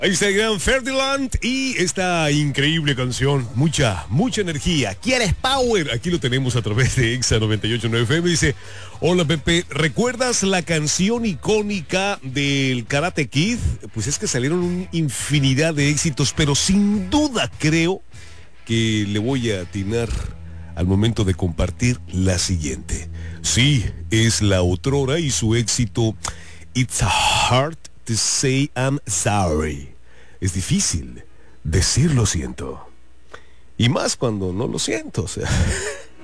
Ahí está el gran Ferdinand y esta increíble canción, mucha energía. ¿Quieres power? Aquí lo tenemos a través de Exa 98.9 FM. Dice, hola Pepe, ¿recuerdas la canción icónica del Karate Kid? Pues es que salieron una infinidad de éxitos, pero sin duda creo que le voy a atinar al momento de compartir la siguiente. Sí, es la otrora y su éxito It's hard to say I'm sorry. Es difícil decir lo siento. Y más cuando no lo siento, o sea.